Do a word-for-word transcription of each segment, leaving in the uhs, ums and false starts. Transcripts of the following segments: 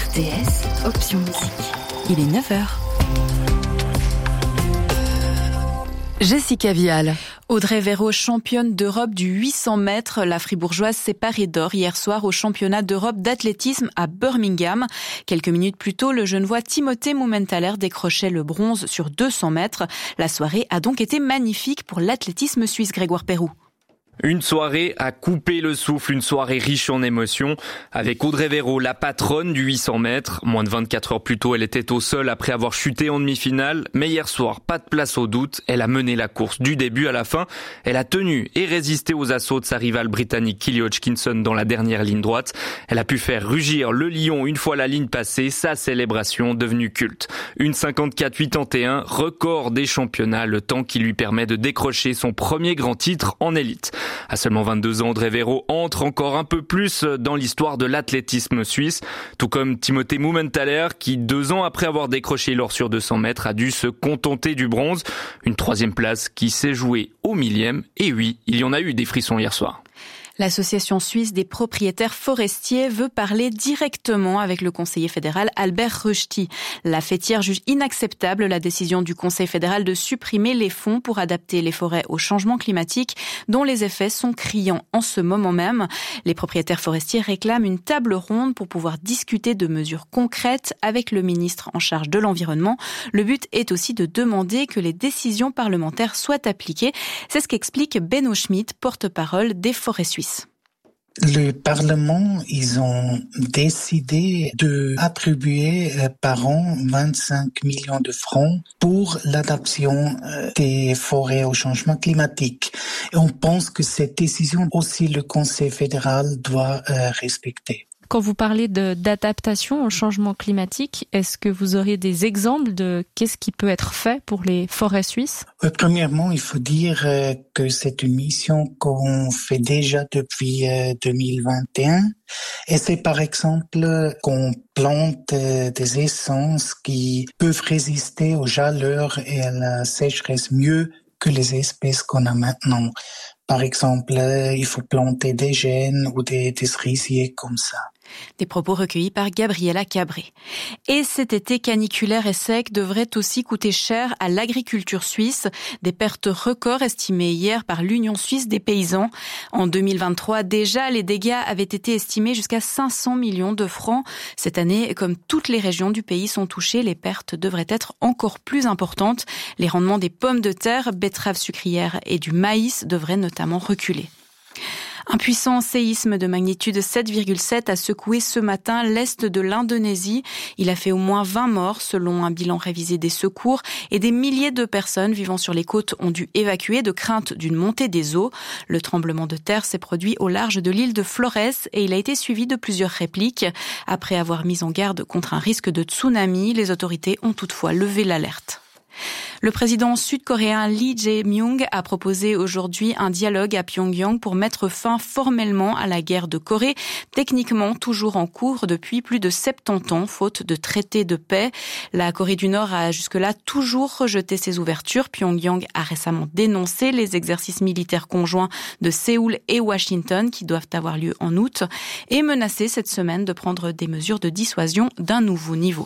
R T S, option musique. Il est neuf heures. Jessica Vial. Audrey Véro, championne d'Europe du huit cents mètres. La Fribourgeoise s'est parée d'or hier soir au championnat d'Europe d'athlétisme à Birmingham. Quelques minutes plus tôt, le Genevois Timothée Mumenthaler décrochait le bronze sur deux cents mètres. La soirée a donc été magnifique pour l'athlétisme suisse. Grégoire Perroux. Une soirée à couper le souffle, une soirée riche en émotions, avec Audrey Véro, la patronne du huit cents mètres. Moins de vingt-quatre heures plus tôt, elle était au sol après avoir chuté en demi-finale. Mais hier soir, pas de place au doute, elle a mené la course du début à la fin. Elle a tenu et résisté aux assauts de sa rivale britannique Kelly Hodgkinson dans la dernière ligne droite. Elle a pu faire rugir le lion une fois la ligne passée, sa célébration devenue culte. une cinquante-quatre quatre-vingt-un, record des championnats, le temps qui lui permet de décrocher son premier grand titre en élite. À seulement vingt-deux ans, Audrey Véro entre encore un peu plus dans l'histoire de l'athlétisme suisse, tout comme Timothée Mumenthaler qui, deux ans après avoir décroché l'or sur deux cents mètres, a dû se contenter du bronze. Une troisième place qui s'est jouée au millième. Et oui, il y en a eu des frissons hier soir. L'Association suisse des propriétaires forestiers veut parler directement avec le conseiller fédéral Albert Rösti. La fêtière juge inacceptable la décision du Conseil fédéral de supprimer les fonds pour adapter les forêts au changement climatique, dont les effets sont criants en ce moment même. Les propriétaires forestiers réclament une table ronde pour pouvoir discuter de mesures concrètes avec le ministre en charge de l'environnement. Le but est aussi de demander que les décisions parlementaires soient appliquées. C'est ce qu'explique Benno Schmidt, porte-parole des forêts suisses. Le Parlement, ils ont décidé de attribuer par an vingt-cinq millions de francs pour l'adaptation des forêts au changement climatique. Et on pense que cette décision aussi le Conseil fédéral doit respecter. Quand vous parlez de, d'adaptation au changement climatique, est-ce que vous auriez des exemples de qu'est-ce qui peut être fait pour les forêts suisses ? euh, Premièrement, il faut dire euh, que c'est une mission qu'on fait déjà depuis euh, deux mille vingt et un. Et c'est par exemple qu'on plante euh, des essences qui peuvent résister aux chaleurs et à la sécheresse mieux que les espèces qu'on a maintenant. Par exemple, euh, il faut planter des chênes ou des, des cerisiers comme ça. Des propos recueillis par Gabriela Cabré. Et cet été caniculaire et sec devrait aussi coûter cher à l'agriculture suisse. Des pertes records estimées hier par l'Union suisse des paysans. En deux mille vingt-trois, déjà, les dégâts avaient été estimés jusqu'à cinq cents millions de francs. Cette année, comme toutes les régions du pays sont touchées, les pertes devraient être encore plus importantes. Les rendements des pommes de terre, betteraves sucrières et du maïs devraient notamment reculer. Un puissant séisme de magnitude sept virgule sept a secoué ce matin l'est de l'Indonésie. Il a fait au moins vingt morts selon un bilan révisé des secours et des milliers de personnes vivant sur les côtes ont dû évacuer de crainte d'une montée des eaux. Le tremblement de terre s'est produit au large de l'île de Flores et il a été suivi de plusieurs répliques. Après avoir mis en garde contre un risque de tsunami, les autorités ont toutefois levé l'alerte. Le président sud-coréen Lee Jae-myung a proposé aujourd'hui un dialogue à Pyongyang pour mettre fin formellement à la guerre de Corée, techniquement toujours en cours depuis plus de soixante-dix ans, faute de traité de paix. La Corée du Nord a jusque-là toujours rejeté ses ouvertures. Pyongyang a récemment dénoncé les exercices militaires conjoints de Séoul et Washington qui doivent avoir lieu en août et menacé cette semaine de prendre des mesures de dissuasion d'un nouveau niveau.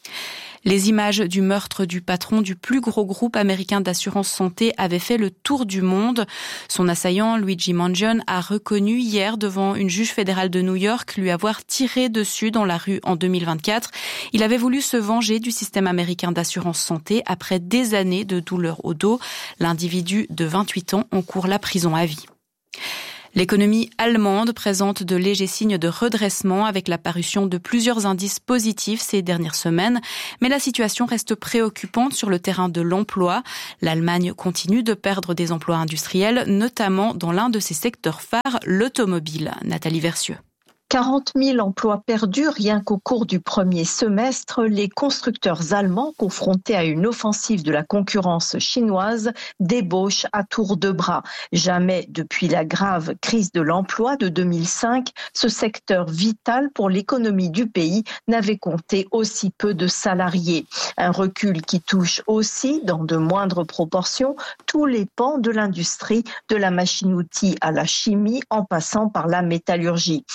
Les images du meurtre du patron du plus gros groupe américain d'assurance santé avaient fait le tour du monde. Son assaillant, Luigi Mangione, a reconnu hier devant une juge fédérale de New York lui avoir tiré dessus dans la rue en deux mille vingt-quatre. Il avait voulu se venger du système américain d'assurance santé après des années de douleurs au dos. L'individu de vingt-huit ans encourt la prison à vie. L'économie allemande présente de légers signes de redressement avec la parution de plusieurs indices positifs ces dernières semaines, mais la situation reste préoccupante sur le terrain de l'emploi. L'Allemagne continue de perdre des emplois industriels, notamment dans l'un de ses secteurs phares, l'automobile. Nathalie Versieux. quarante mille emplois perdus rien qu'au cours du premier semestre. Les constructeurs allemands, confrontés à une offensive de la concurrence chinoise, débauchent à tour de bras. Jamais depuis la grave crise de l'emploi de deux mille cinq, ce secteur vital pour l'économie du pays n'avait compté aussi peu de salariés. Un recul qui touche aussi, dans de moindres proportions, tous les pans de l'industrie, de la machine-outil à la chimie, en passant par la métallurgie. Au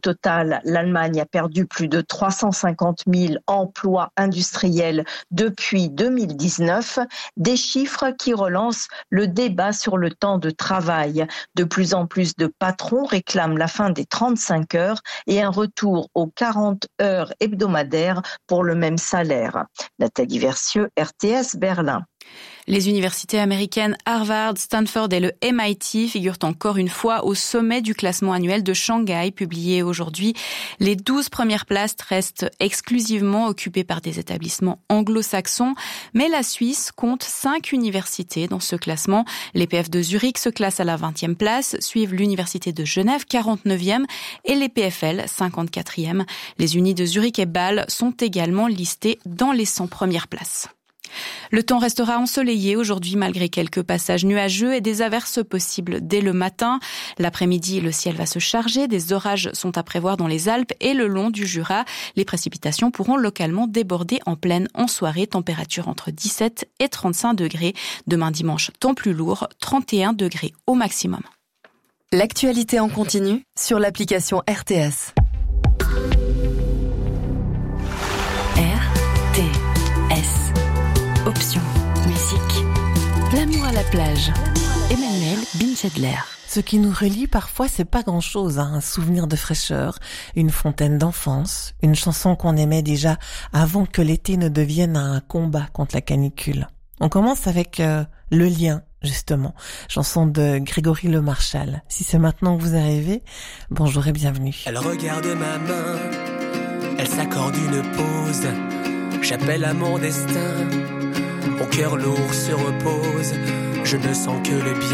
total, l'Allemagne a perdu plus de trois cent cinquante mille emplois industriels depuis deux mille dix-neuf, des chiffres qui relancent le débat sur le temps de travail. De plus en plus de patrons réclament la fin des trente-cinq heures et un retour aux quarante heures hebdomadaires pour le même salaire. Nathalie Versieux, R T S Berlin. Les universités américaines Harvard, Stanford et le M I T figurent encore une fois au sommet du classement annuel de Shanghai, publié aujourd'hui. Les douze premières places restent exclusivement occupées par des établissements anglo-saxons, mais la Suisse compte cinq universités dans ce classement. L'E P F de Zurich se classe à la vingtième place, suivent l'Université de Genève, quarante-neuvième, et l'E P F L, cinquante-quatrième. Les unis de Zurich et Bâle sont également listés dans les cent premières places. Le temps restera ensoleillé aujourd'hui malgré quelques passages nuageux et des averses possibles dès le matin. L'après-midi, le ciel va se charger. Des orages sont à prévoir dans les Alpes et le long du Jura. Les précipitations pourront localement déborder en pleine en soirée. Température entre dix-sept et trente-cinq degrés. Demain dimanche, temps plus lourd, trente et un degrés au maximum. L'actualité en continu sur l'application R T S. R T S. Option musique. L'amour à la plage. Emmanuel Binchedler. Ce qui nous relie parfois, c'est pas grand-chose, hein. Un souvenir de fraîcheur, une fontaine d'enfance, une chanson qu'on aimait déjà avant que l'été ne devienne un combat contre la canicule. On commence avec euh, Le Lien, justement, chanson de Grégory Le Marchal. Si c'est maintenant que vous arrivez, bonjour et bienvenue. Elle regarde ma main, elle s'accorde une pause, j'appelle à mon destin. Mon cœur lourd se repose, je ne sens que le bien.